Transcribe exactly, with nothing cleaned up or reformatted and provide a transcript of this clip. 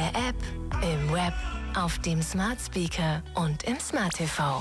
der App, im Web, auf dem Smart Speaker und im Smart T V.